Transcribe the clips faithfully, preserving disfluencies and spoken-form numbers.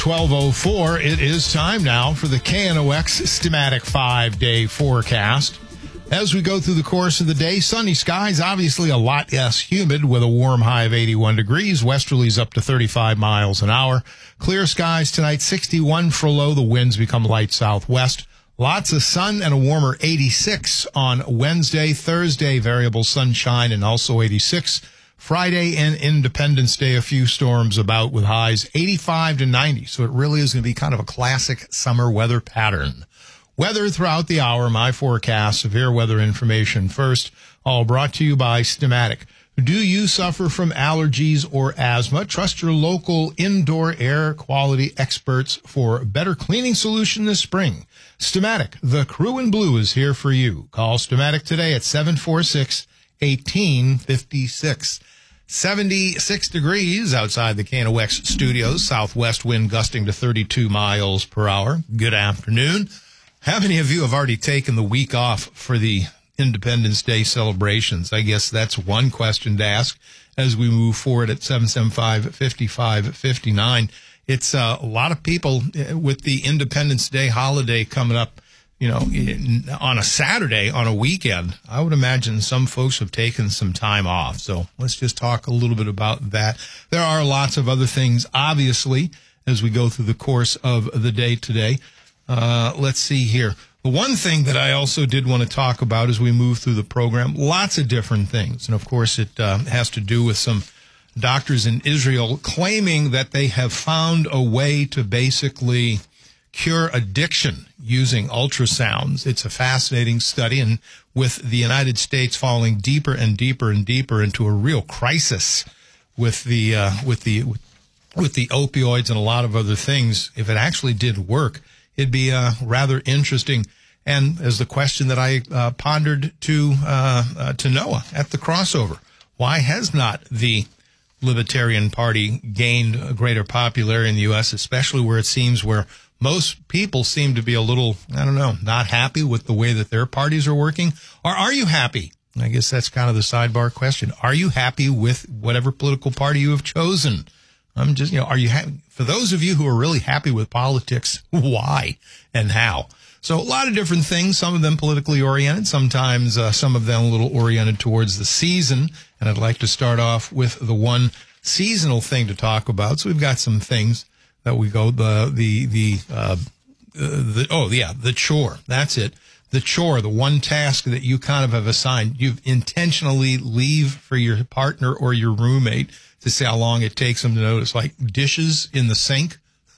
twelve oh four, it is time now for the K N O X Stamatic five-day forecast. As we go through the course of the day, sunny skies, obviously a lot less humid with a warm high of eighty-one degrees. Westerlies up to thirty-five miles an hour. Clear skies tonight, sixty-one for low. The winds become light southwest. Lots of sun and a warmer eighty-six on Wednesday. Thursday, variable sunshine and also eighty-six. Friday and Independence Day, a few storms about with highs eighty-five to ninety. So it really is going to be kind of a classic summer weather pattern. Weather throughout the hour, my forecast, severe weather information first, all brought to you by Stamatic. Do you suffer from allergies or asthma? Trust your local indoor air quality experts for a better cleaning solution this spring. Stamatic, the crew in blue is here for you. Call Stamatic today at seven four six, one eight five six. seventy-six degrees outside the K N O X studios. Southwest wind gusting to thirty-two miles per hour. Good afternoon. How many of you have already taken the week off for the Independence Day celebrations? I guess that's one question to ask as we move forward at seven seven five, five five five nine. It's uh, a lot of people with the Independence Day holiday coming up, you know, on a Saturday, on a weekend. I would imagine some folks have taken some time off. So let's just talk a little bit about that. There are lots of other things, obviously, as we go through the course of the day today. Uh, let's see here. The one thing that I also did want to talk about as we move through the program, lots of different things. And, of course, it uh, has to do with some doctors in Israel claiming that they have found a way to basically cure addiction using ultrasounds. It's a fascinating study, and with the United States falling deeper and deeper and deeper into a real crisis with the uh, with the with the opioids and a lot of other things, if it actually did work, it'd be uh, rather interesting. And as the question that I uh, pondered to uh, uh, to Noah at the crossover, why has not the Libertarian Party gained a greater popularity in the U S, especially where it seems where most people seem to be a little, I don't know, not happy with the way that their parties are working? Or are you happy? I guess that's kind of the sidebar question. Are you happy with whatever political party you have chosen? I'm just, you know, are you happy? For those of you who are really happy with politics, why and how? So a lot of different things, some of them politically oriented, sometimes uh, some of them a little oriented towards the season. And I'd like to start off with the one seasonal thing to talk about. So we've got some things that we go, the, the, the, uh, the, oh yeah, the chore. That's it. The chore, the one task that you kind of have assigned, you've intentionally leave for your partner or your roommate to see how long it takes them to notice, like dishes in the sink.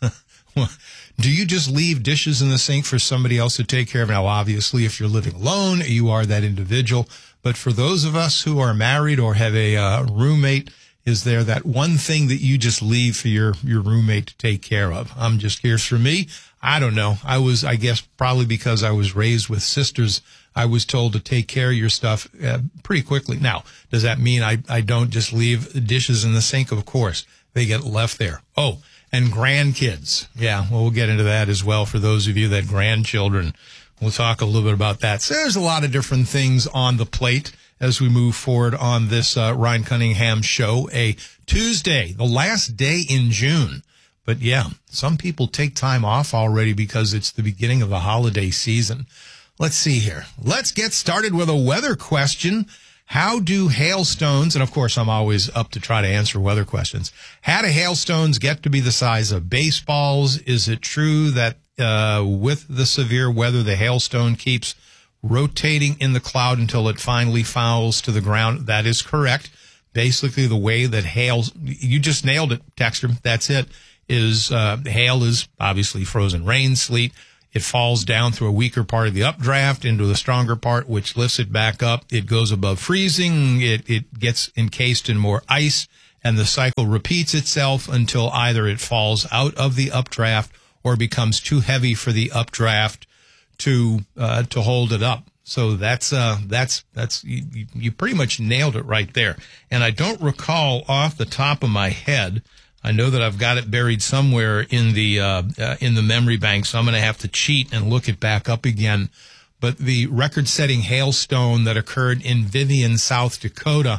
Do you just leave dishes in the sink for somebody else to take care of? Now, obviously, if you're living alone, you are that individual. But for those of us who are married or have a uh, roommate, is there that one thing that you just leave for your, your roommate to take care of? I'm just curious. For me, I don't know. I was, I guess, probably because I was raised with sisters, I was told to take care of your stuff uh, pretty quickly. Now, does that mean I, I don't just leave the dishes in the sink? Of course, they get left there. Oh, and grandkids. Yeah, well, we'll get into that as well for those of you that grandchildren. We'll talk a little bit about that. So there's a lot of different things on the plate as we move forward on this uh, Ryan Cunningham show. A Tuesday, the last day in June. But yeah, some people take time off already because it's the beginning of the holiday season. Let's see here. Let's get started with a weather question. How do hailstones, and of course I'm always up to try to answer weather questions, how do hailstones get to be the size of baseballs? Is it true that uh, with the severe weather, the hailstone keeps rotating in the cloud until it finally falls to the ground? That is correct. Basically, the way that hail, you just nailed it, Texter. That's it. Is uh, hail is obviously frozen rain, sleet. It falls down through a weaker part of the updraft into the stronger part, which lifts it back up. It goes above freezing. It, it gets encased in more ice, and the cycle repeats itself until either it falls out of the updraft or becomes too heavy for the updraft to uh, to hold it up. So that's uh that's that's you, you pretty much nailed it right there. And I don't recall off the top of my head. I know that I've got it buried somewhere in the uh, uh, in the memory bank, so I'm going to have to cheat and look it back up again. But the record-setting hailstone that occurred in Vivian, South Dakota,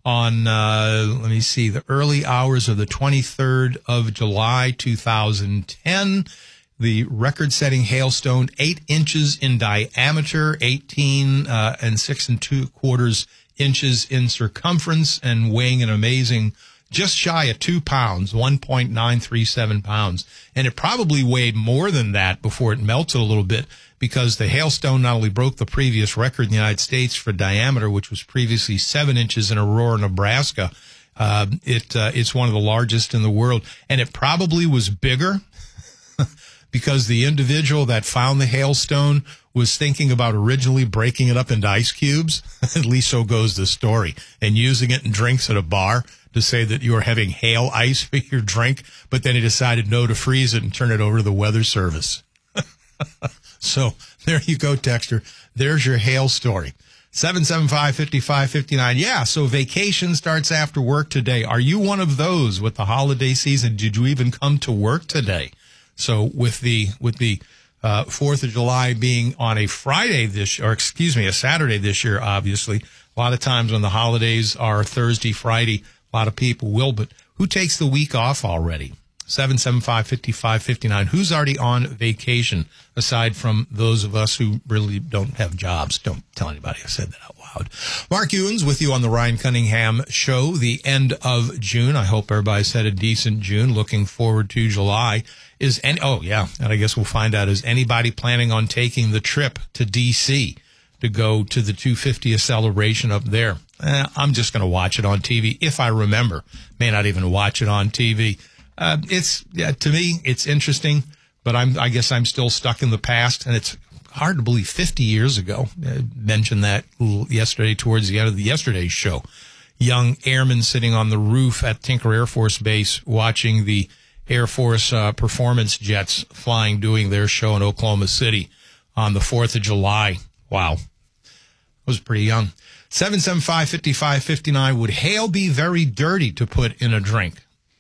on, uh, let me see, the early hours of the twenty-third of July, two thousand ten. The record-setting hailstone, eight inches in diameter, eighteen uh, and six and two quarters inches in circumference, and weighing an amazing just shy of two pounds, one point nine three seven pounds. And it probably weighed more than that before it melted a little bit, because the hailstone not only broke the previous record in the United States for diameter, which was previously seven inches in Aurora, Nebraska. Uh, it uh, it's one of the largest in the world, and it probably was bigger because the individual that found the hailstone was thinking about originally breaking it up into ice cubes. At least so goes the story, and using it in drinks at a bar to say that you were having hail ice for your drink, but then he decided no, to freeze it and turn it over to the weather service. So there you go, Texter. There's your hail story. seven seven five, five five five nine. Yeah, so vacation starts after work today. Are you one of those with the holiday season? Did you even come to work today? So with the with the uh, fourth of July being on a Friday this, or excuse me, a Saturday this year, obviously, a lot of times when the holidays are Thursday, Friday, a lot of people will. But who takes the week off already? seven seven five, five five five nine. Who's already on vacation aside from those of us who really don't have jobs? Don't tell anybody I said that out loud. Mark Ewens with you on the Ryan Cunningham Show, the end of June. I hope everybody's had a decent June. Looking forward to July. Is any, oh, yeah, and I guess we'll find out, is anybody planning on taking the trip to D C to go to the two hundred fiftieth celebration up there? Eh, I'm just going to watch it on T V if I remember. May not even watch it on T V. Uh, it's, yeah, to me, it's interesting, but I'm, I guess I'm still stuck in the past, and it's hard to believe fifty years ago. I mentioned that yesterday towards the end of the yesterday's show. Young airmen sitting on the roof at Tinker Air Force Base watching the Air Force uh, performance jets flying, doing their show in Oklahoma City on the fourth of July. Wow. I was pretty young. seven seven five, five five five nine. Would hail be very dirty to put in a drink?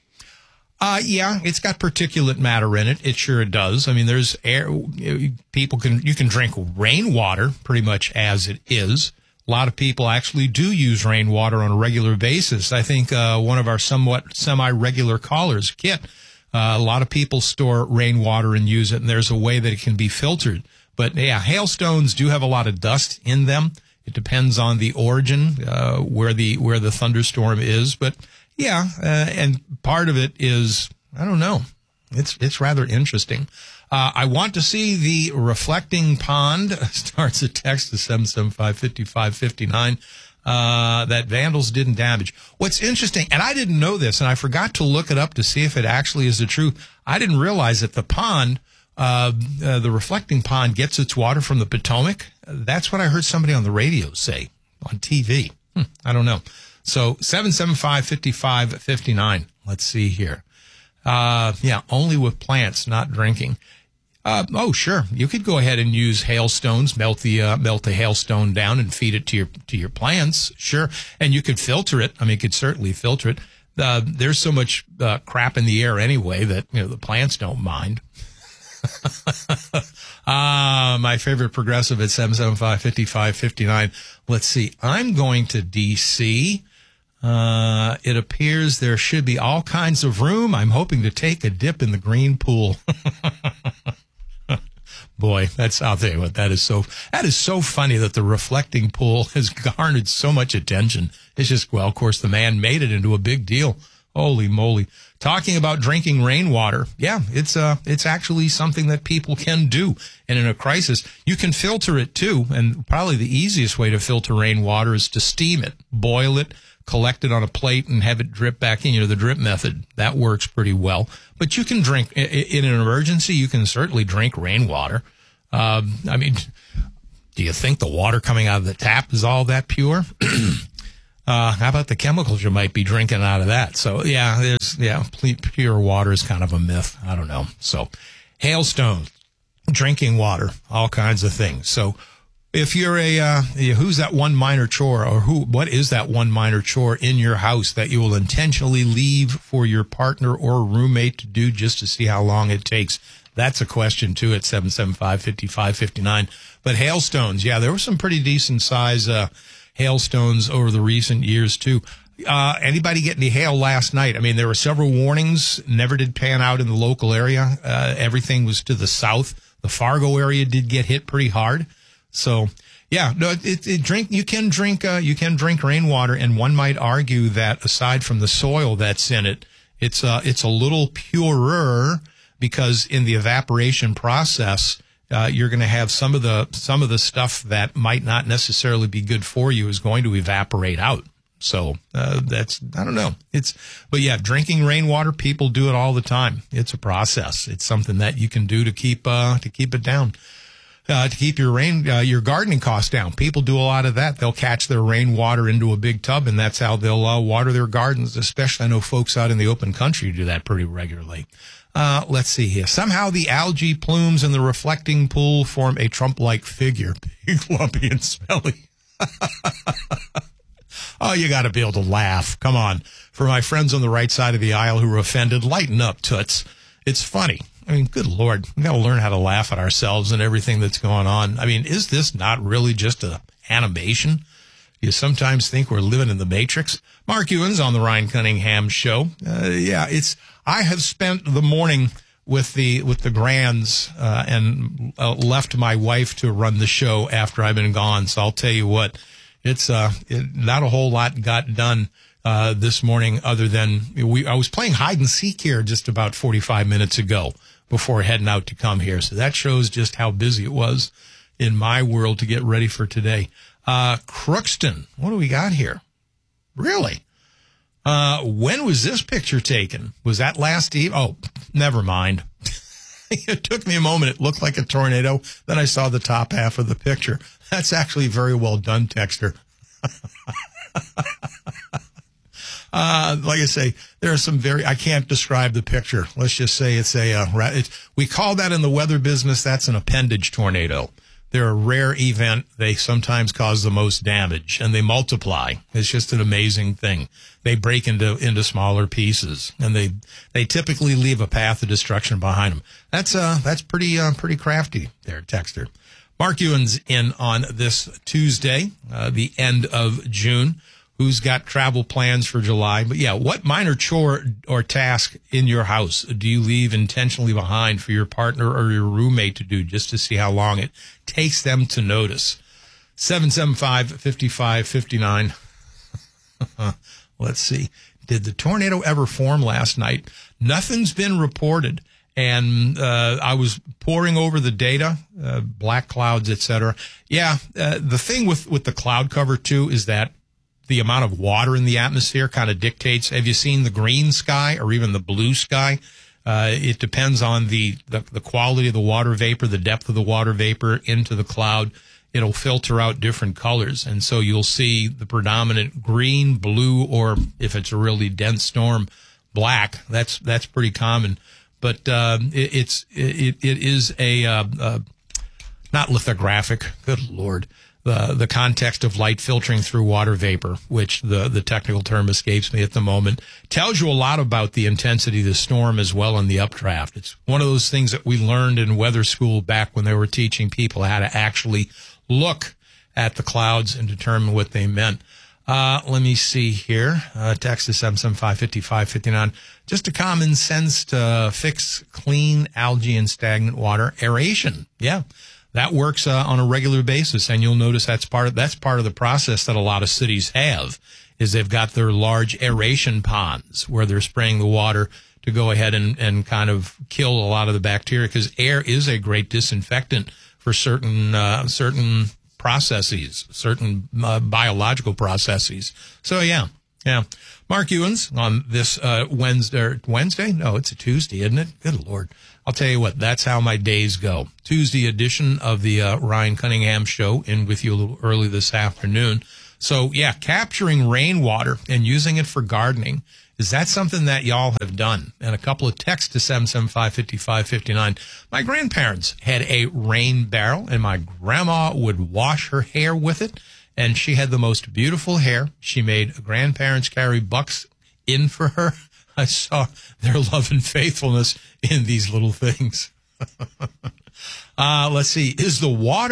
Uh, yeah, it's got particulate matter in it. It sure does. I mean, there's air, people can, you can drink rainwater pretty much as it is. A lot of people actually do use rainwater on a regular basis. I think, uh, one of our somewhat semi-regular callers, Kit, uh, a lot of people store rainwater and use it, and there's a way that it can be filtered. But yeah, hailstones do have a lot of dust in them. It depends on the origin, uh, where the, where the thunderstorm is, but yeah, uh, and part of it is, I don't know, it's it's rather interesting. Uh, I want to see the reflecting pond, starts a text to seven seven five, five five five nine, uh, that vandals didn't damage. What's interesting, and I didn't know this, and I forgot to look it up to see if it actually is the truth. I didn't realize that the pond, uh, uh, the reflecting pond gets its water from the Potomac. That's what I heard somebody on the radio say on T V. Hmm, I don't know. So seven seven five, five five five nine. Let's see here. Uh, yeah, only with plants, not drinking. Uh, oh, sure. You could go ahead and use hailstones, melt the, uh, melt the hailstone down and feed it to your, to your plants. Sure. And you could filter it. I mean, you could certainly filter it. Uh, there's so much, uh, crap in the air anyway that, you know, the plants don't mind. Ah, uh, my favorite progressive at seven seven five, five five five nine. Let's see. I'm going to D C. Uh, it appears there should be all kinds of room. I'm hoping to take a dip in the green pool. Boy, that's, I'll tell you what, that is so, that is so funny that the reflecting pool has garnered so much attention. It's just, well, of course, the man made it into a big deal. Holy moly. Talking about drinking rainwater. Yeah, it's, uh, it's actually something that people can do. And in a crisis, you can filter it too. And probably the easiest way to filter rainwater is to steam it, boil it, collect it on a plate and have it drip back in, you know, the drip method. That works pretty well. But you can drink, in an emergency, you can certainly drink rainwater. Um, I mean, do you think the water coming out of the tap is all that pure? uh, how about the chemicals you might be drinking out of that? So, yeah, there's, yeah, pure water is kind of a myth. I don't know. So, hailstones, drinking water, all kinds of things. So, if you're a, uh, who's that one minor chore, or who, what is that one minor chore in your house that you will intentionally leave for your partner or roommate to do just to see how long it takes? That's a question too at seven seven five, five five five nine. But hailstones, yeah, there were some pretty decent size, uh, hailstones over the recent years too. Uh, anybody get any hail last night? I mean, there were several warnings, never did pan out in the local area. Uh, everything was to the south. The Fargo area did get hit pretty hard. So, yeah, no, it, it drink, you can drink, uh, you can drink rainwater, and one might argue that aside from the soil that's in it, it's, uh, it's a little purer because in the evaporation process, uh, you're going to have some of the, some of the stuff that might not necessarily be good for you is going to evaporate out. So, uh, that's, I don't know. It's, but yeah, drinking rainwater, people do it all the time. It's a process. It's something that you can do to keep, uh, to keep it down. Uh, to keep your rain, uh, your gardening costs down. People do a lot of that. They'll catch their rainwater into a big tub, and that's how they'll uh, water their gardens. Especially, I know folks out in the open country do that pretty regularly. Uh, let's see here. Somehow the algae plumes in the reflecting pool form a Trump-like figure. Big, lumpy, and smelly. Oh, you got to be able to laugh. Come on. For my friends on the right side of the aisle who are offended, lighten up, toots. It's funny. I mean, good Lord, we got to learn how to laugh at ourselves and everything that's going on. I mean, is this not really just a animation? You sometimes think we're living in the Matrix. Mark Ewens on the Ryan Cunningham Show. Uh, yeah, it's. I have spent the morning with the with the grands uh, and uh, left my wife to run the show after I've been gone. So I'll tell you what, it's uh, it, not a whole lot got done. Uh, this morning, other than we, I was playing hide and seek here just about forty-five minutes ago before heading out to come here. So that shows just how busy it was in my world to get ready for today. Uh, Crookston, what do we got here? Really? Uh, when was this picture taken? Was that last eve? Oh, never mind. It took me a moment. It looked like a tornado. Then I saw the top half of the picture. That's actually very well done, Texter. Uh, like I say, there are some very, I can't describe the picture. Let's just say it's a, uh, it's, we call that in the weather business, that's an appendage tornado. They're a rare event. They sometimes cause the most damage, and they multiply. It's just an amazing thing. They break into, into smaller pieces, and they, they typically leave a path of destruction behind them. That's, uh, that's pretty, uh, pretty crafty there, Texter. Mark Ewens in on this Tuesday, uh, the end of June. Who's got travel plans for July? But yeah, what minor chore or task in your house do you leave intentionally behind for your partner or your roommate to do just to see how long it takes them to notice? seven seven five, five five five nine. Let's see. Did the tornado ever form last night? Nothing's been reported. And uh, I was poring over the data, uh, black clouds, et cetera. Yeah, uh, the thing with, with the cloud cover, too, is that the amount of water in the atmosphere kind of dictates. Have you seen the green sky or even the blue sky? Uh, it depends on the, the, the quality of the water vapor, the depth of the water vapor into the cloud. It'll filter out different colors. And so you'll see the predominant green, blue, or if it's a really dense storm, black. That's, that's pretty common. But, uh, it, it's, it, it is a, uh, uh, not lithographic. Good Lord. The, the context of light filtering through water vapor, which the, the technical term escapes me at the moment, tells you a lot about the intensity of the storm as well in the updraft. It's one of those things that we learned in weather school back when they were teaching people how to actually look at the clouds and determine what they meant. Uh, let me see here. Uh, text is seven seven five, five five five nine. Just a common sense to fix clean algae and stagnant water. Aeration. Yeah. That works uh, on a regular basis, and you'll notice that's part of, that's part of the process that a lot of cities have, is they've got their large aeration ponds where they're spraying the water to go ahead and, and kind of kill a lot of the bacteria, because air is a great disinfectant for certain uh, certain processes, certain uh, biological processes. So, yeah, yeah. Mark Ewens on this uh, Wednesday. Wednesday? No, it's a Tuesday, isn't it? Good Lord. I'll tell you what, that's how my days go. Tuesday edition of the uh, Ryan Cunningham Show, in with you a little early this afternoon. So, yeah, capturing rainwater and using it for gardening, is that something that y'all have done? And a couple of texts to seven seven five, five five five nine. My grandparents had a rain barrel, and my grandma would wash her hair with it, and she had the most beautiful hair. She made grandparents carry bucks in for her. I saw their love and faithfulness in these little things. uh, let's see. Is the water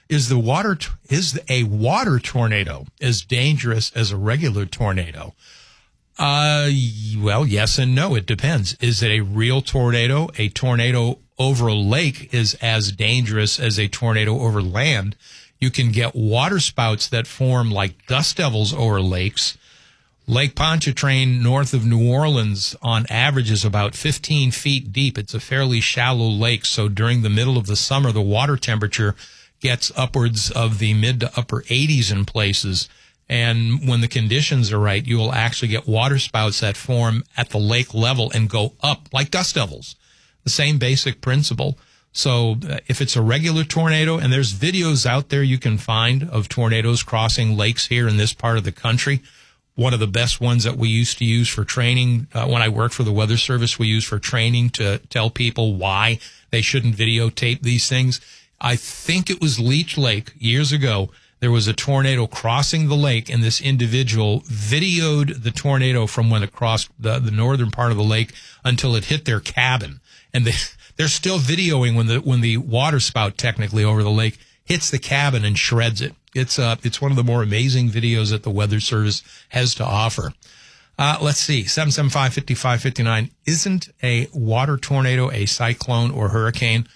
Is the water is a water tornado as dangerous as a regular tornado? Uh, well, yes and no. It depends. Is it a real tornado? A tornado over a lake is as dangerous as a tornado over land. You can get water spouts that form like dust devils over lakes. Lake Pontchartrain, north of New Orleans, on average is about fifteen feet deep. It's a fairly shallow lake, so during the middle of the summer, the water temperature gets upwards of the mid to upper eighties in places. And when the conditions are right, you will actually get water spouts that form at the lake level and go up like dust devils. The same basic principle. So uh, if it's a regular tornado, and there's videos out there you can find of tornadoes crossing lakes here in this part of the country. One of the best ones that we used to use for training, uh, when I worked for the Weather Service, we used for training to tell people why they shouldn't videotape these things. I think it was Leech Lake years ago. There was a tornado crossing the lake, and this individual videoed the tornado from when it crossed the, the northern part of the lake until it hit their cabin. And they, they're still videoing when the when the water spout, technically over the lake, hits the cabin and shreds it. It's uh, it's one of the more amazing videos that the Weather Service has to offer. Uh, let's see, seven seven five, five five five nine. Isn't a water tornado a cyclone or hurricane?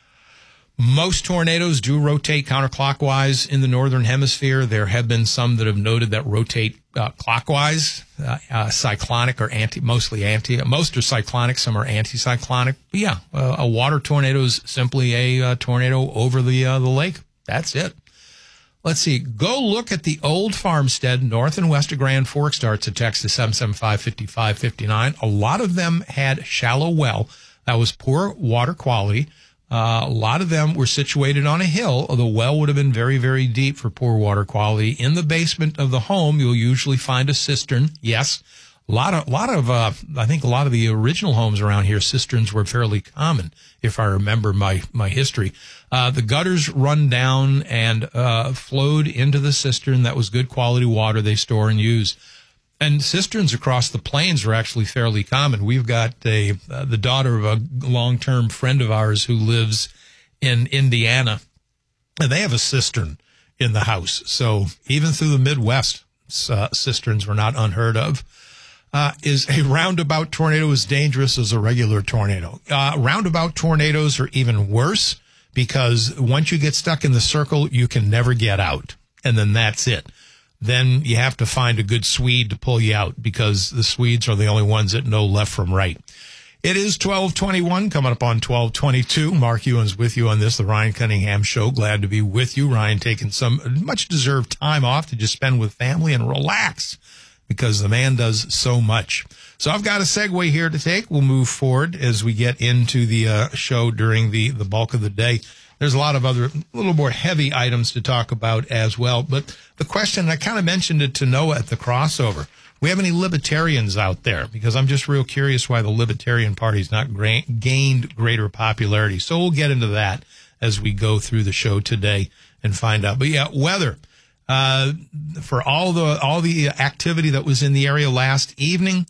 Most tornadoes do rotate counterclockwise in the northern hemisphere. There have been some that have noted that rotate uh, clockwise, uh, uh, cyclonic or anti, mostly anti. Most are cyclonic, some are anticyclonic. But yeah, uh, a water tornado is simply a uh, tornado over the uh, the lake. That's it. Let's see. Go look at the old farmstead north and west of Grand Forks. Starts a text to seven seven five, five five five nine. A lot of them had shallow well. That was poor water quality. Uh, a lot of them were situated on a hill. The well would have been very, very deep for poor water quality. In the basement of the home, you'll usually find a cistern. Yes. A lot of, lot of, uh, I think a lot of the original homes around here, cisterns were fairly common, if I remember my, my history. Uh, the gutters run down and, uh, flowed into the cistern. That was good quality water they store and use. And cisterns across the plains are actually fairly common. We've got a, uh, the daughter of a long-term friend of ours who lives in Indiana, and they have a cistern in the house. So even through the Midwest, uh, cisterns were not unheard of. Uh, is a roundabout tornado as dangerous as a regular tornado? Uh, roundabout tornadoes are even worse because once you get stuck in the circle, you can never get out. And then that's it. Then you have to find a good Swede to pull you out because the Swedes are the only ones that know left from right. It is twelve twenty-one, coming up on twelve twenty-two. Mark Ewan's with you on this, the Ryan Cunningham Show. Glad to be with you. Ryan taking some much-deserved time off to just spend with family and relax because the man does so much. So I've got a segue here to take. We'll move forward as we get into the uh, show during the, the bulk of the day. There's a lot of other, a little more heavy items to talk about as well. But the question, I kind of mentioned it to Noah at the crossover. We have any libertarians out there? Because I'm just real curious why the Libertarian Party's not gra- gained greater popularity. So we'll get into that as we go through the show today and find out. But yeah, weather. Uh, for all the, all the activity that was in the area last evening,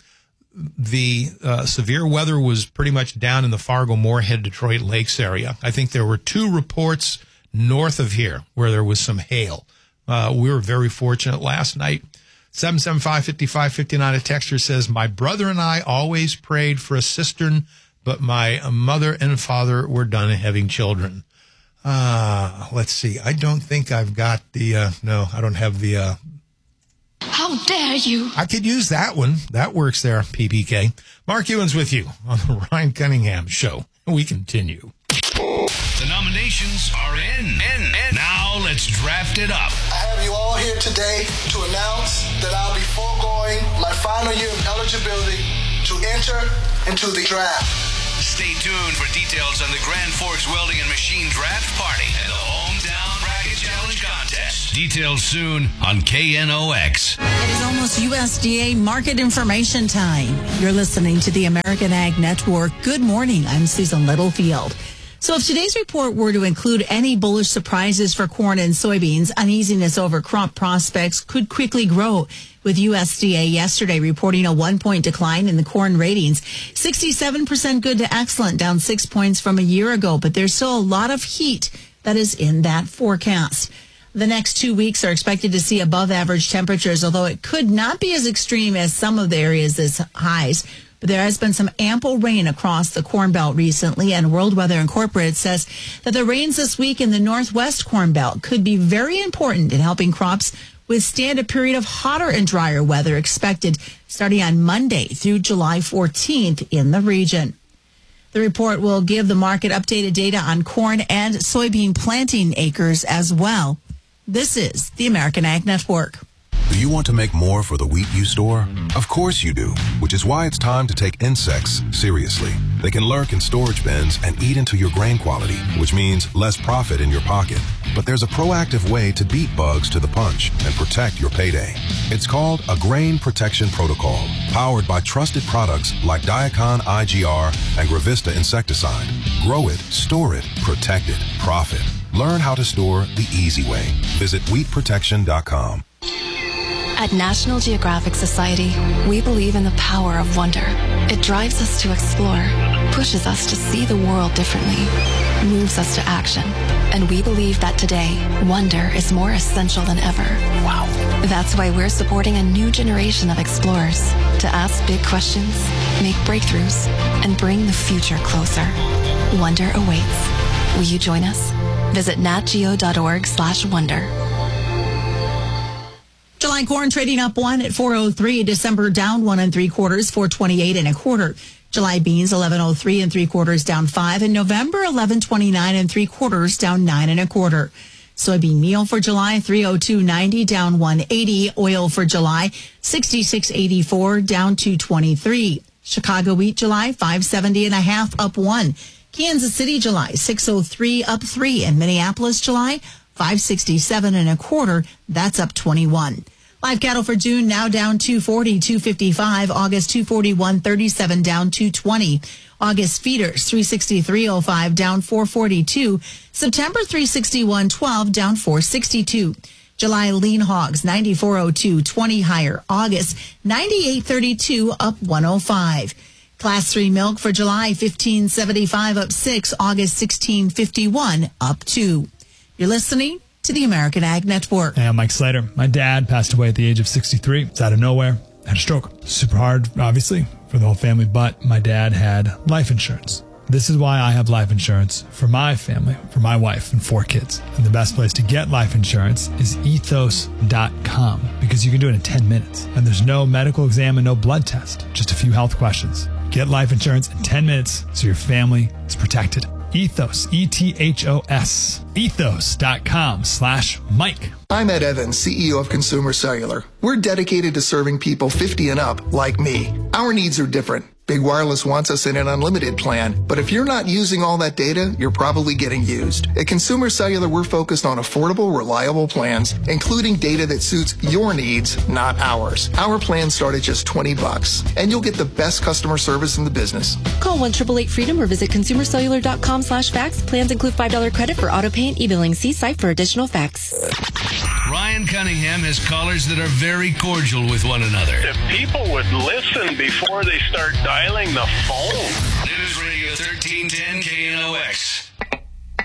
the uh, severe weather was pretty much down in the Fargo, Moorhead, Detroit Lakes area. I think there were two reports north of here where there was some hail. Uh, we were very fortunate last night. seven seven five, five five five nine, a texter says, my brother and I always prayed for a cistern, but my mother and father were done having children. Uh, let's see. I don't think I've got the, uh, no, I don't have the, uh, how dare you? I could use that one. That works there, P P K. Mark Ewan's with you on the Ryan Cunningham Show. We continue. The nominations are in. in, in. Now let's draft it up. I have you all here today to announce that I'll be foregoing my final year of eligibility to enter into the draft. Stay tuned for details on the Grand Forks Welding and Machine Draft Party and the Hometown Bracket Challenge Contest. Details soon on K N O X. It is almost U S D A market information time. You're listening to the American Ag Network. Good morning. I'm Susan Littlefield. So if today's report were to include any bullish surprises for corn and soybeans, uneasiness over crop prospects could quickly grow, with U S D A yesterday reporting a one-point decline in the corn ratings. sixty-seven percent good to excellent, down six points from a year ago, but there's still a lot of heat that is in that forecast. The next two weeks are expected to see above average temperatures, although it could not be as extreme as some of the areas as highs. But there has been some ample rain across the Corn Belt recently, and World Weather Incorporated says that the rains this week in the Northwest Corn Belt could be very important in helping crops withstand a period of hotter and drier weather expected starting on Monday through July fourteenth in the region. The report will give the market updated data on corn and soybean planting acres as well. This is the American Ag Network. Do you want to make more for the wheat you store? Of course you do, which is why it's time to take insects seriously. They can lurk in storage bins and eat into your grain quality, which means less profit in your pocket. But there's a proactive way to beat bugs to the punch and protect your payday. It's called a Grain Protection Protocol, powered by trusted products like Diacon I G R and Gravista insecticide. Grow it, store it, protect it, profit. Learn how to store the easy way. Visit wheat protection dot com. At National Geographic Society, we believe in the power of wonder. It drives us to explore, pushes us to see the world differently, moves us to action. And we believe that today, wonder is more essential than ever. Wow. That's why we're supporting a new generation of explorers to ask big questions, make breakthroughs, and bring the future closer. Wonder awaits. Will you join us? Visit natgeo.org slash wonder. July corn trading up one at four oh three. December down one and three quarters, four twenty-eight and a quarter. July beans eleven oh three and three quarters, down five. And November eleven twenty-nine and three quarters, down nine and a quarter. Soybean meal for July three oh two ninety, down one eighty. Oil for July sixty-six eighty-four, down two twenty-three. Chicago wheat July five seventy and a half, up one. Kansas City July six oh three, up three. And Minneapolis July five sixty-seven and a quarter, that's up twenty-one. Live cattle for June now down two forty, two fifty-five. August two forty-one thirty-seven, down two twenty. August feeders three sixty-three oh five, down four forty-two. September three sixty-one twelve, down four sixty-two. July lean hogs ninety-four oh two, twenty higher. August ninety-eight thirty-two, up one oh five. Class three milk for July fifteen seventy-five, up six. August sixteen fifty-one, up two. You're listening to the American Ag Network. Hey, I'm Mike Slater. My dad passed away at the age of sixty-three. It's out of nowhere. Had a stroke. Super hard, obviously, for the whole family, but my dad had life insurance. This is why I have life insurance for my family, for my wife and four kids. And the best place to get life insurance is ethos dot com, because you can do it in ten minutes. And there's no medical exam and no blood test, just a few health questions. Get life insurance in ten minutes so your family is protected. Ethos, E T H O S, ethos dot com slash Mike. I'm Ed Evans, C E O of Consumer Cellular. We're dedicated to serving people fifty and up, like me. Our needs are different. Big Wireless wants us in an unlimited plan, but if you're not using all that data, you're probably getting used. At Consumer Cellular, we're focused on affordable, reliable plans, including data that suits your needs, not ours. Our plans start at just twenty bucks, and you'll get the best customer service in the business. Call one eight eight eight freedom or visit consumer cellular dot com slash fax. Plans include five dollars credit for auto pay and e-billing. See site for additional facts. Ryan Cunningham has callers that are very cordial with one another. If people would listen before they start dialing the phone. News Radio thirteen ten K N O X.